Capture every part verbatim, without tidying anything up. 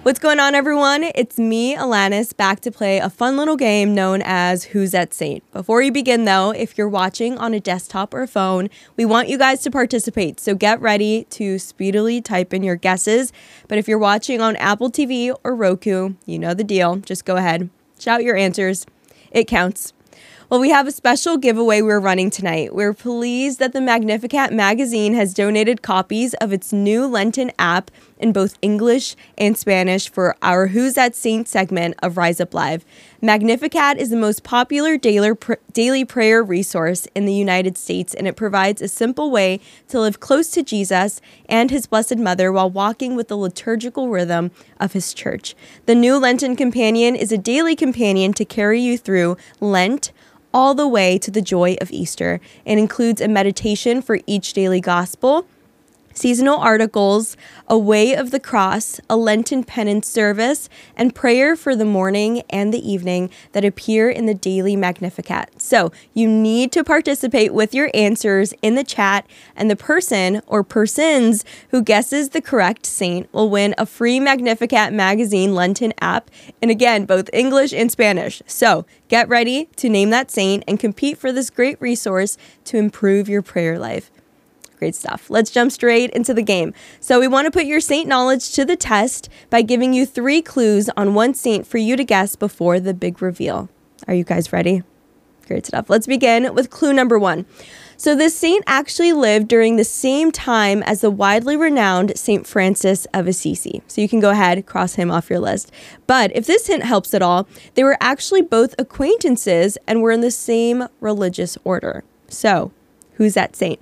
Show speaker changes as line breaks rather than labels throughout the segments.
What's going on, everyone? It's me, Alanis, back to play a fun little game known as Who's That Saint? Before we begin, though, if you're watching on a desktop or a phone, we want you guys to participate, so get ready to speedily type in your guesses. But if you're watching on Apple T V or Roku, you know the deal. Just go ahead, shout your answers. It counts. Well, we have a special giveaway we're running tonight. We're pleased that the Magnificat magazine has donated copies of its new Lenten app in both English and Spanish for our Who's That Saint segment of Rise Up Live. Magnificat is the most popular daily, pr- daily prayer resource in the United States, and it provides a simple way to live close to Jesus and his Blessed Mother while walking with the liturgical rhythm of his church. The new Lenten Companion is a daily companion to carry you through Lent, all the way to the joy of Easter. It includes a meditation for each daily gospel, seasonal articles, a way of the cross, a Lenten penance service, and prayer for the morning and the evening that appear in the daily Magnificat. So you need to participate with your answers in the chat, and the person or persons who guesses the correct saint will win a free Magnificat magazine Lenten app, and again, both English and Spanish. So get ready to name that saint and compete for this great resource to improve your prayer life. Great stuff. Let's jump straight into the game. So we want to put your saint knowledge to the test by giving you three clues on one saint for you to guess before the big reveal. Are you guys ready? Great stuff. Let's begin with clue number one. So this saint actually lived during the same time as the widely renowned Saint Francis of Assisi. So you can go ahead, cross him off your list. But if this hint helps at all, they were actually both acquaintances and were in the same religious order. So who's that saint?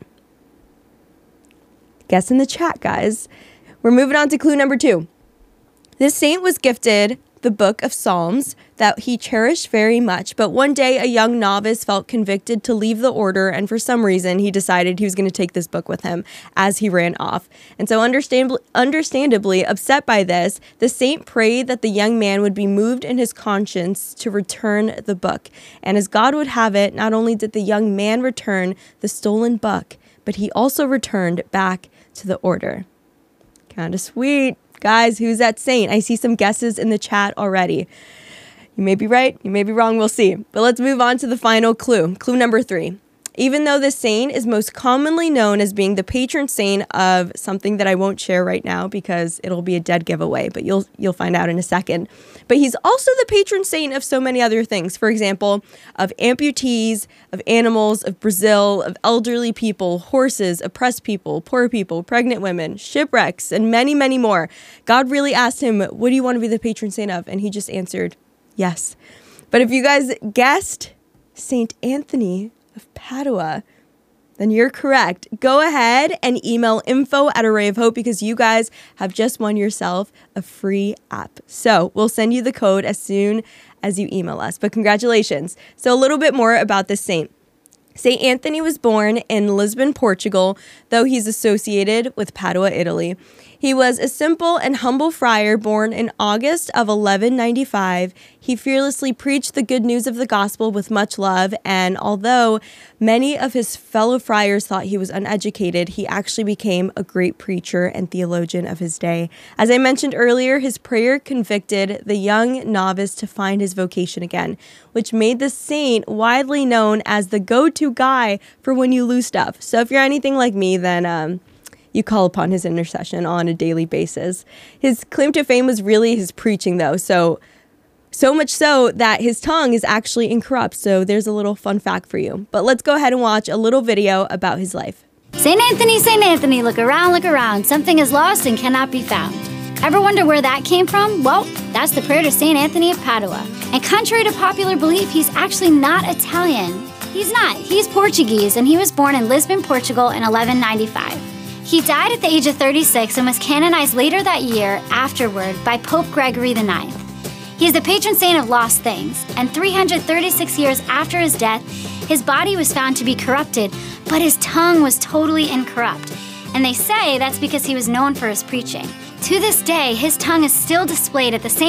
Guess in the chat, guys. We're moving on to clue number two. This saint was gifted the book of Psalms that he cherished very much, but one day a young novice felt convicted to leave the order, and for some reason he decided he was going to take this book with him as he ran off. And so understandably, understandably upset by this, the saint prayed that the young man would be moved in his conscience to return the book. And as God would have it, not only did the young man return the stolen book, but he also returned back to the order. Kind of sweet. Guys, who's that saint? I see some guesses in the chat already. You may be right, you may be wrong, we'll see. But let's move on to the final clue. Clue number three. Even though this saint is most commonly known as being the patron saint of something that I won't share right now because it'll be a dead giveaway, but you'll you'll find out in a second. But he's also the patron saint of so many other things. For example, of amputees, of animals, of Brazil, of elderly people, horses, oppressed people, poor people, pregnant women, shipwrecks, and many, many more. God really asked him, what do you want to be the patron saint of? And he just answered, yes. But if you guys guessed Saint Anthony of Padua, then you're correct. Go ahead and email info at Array of Hope because you guys have just won yourself a free app. So we'll send you the code as soon as you email us. But congratulations. So a little bit more about this saint. Saint Anthony was born in Lisbon, Portugal, though he's associated with Padua, Italy. He was a simple and humble friar born in August of eleven ninety-five. He fearlessly preached the good news of the gospel with much love, and although many of his fellow friars thought he was uneducated, he actually became a great preacher and theologian of his day. As I mentioned earlier, his prayer convicted the young novice to find his vocation again, which made the saint widely known as the go-to guy for when you lose stuff. So if you're anything like me, then um, you call upon his intercession on a daily basis. His claim to fame was really his preaching, though, so so much so that his tongue is actually incorrupt. So there's a little fun fact for you. But let's go ahead and watch a little video about his life.
Saint Anthony, Saint Anthony, look around, look around. Something is lost and cannot be found. Ever wonder where that came from? Well, that's the prayer to Saint Anthony of Padua. And contrary to popular belief, he's actually not Italian. He's not. He's Portuguese, and he was born in Lisbon, Portugal in eleven ninety-five. He died at the age of thirty-six and was canonized later that year afterward by Pope Gregory the ninth. He is the patron saint of lost things, and three hundred thirty-six years after his death, his body was found to be corrupted, but his tongue was totally incorrupt. And they say that's because he was known for his preaching. To this day, his tongue is still displayed at the same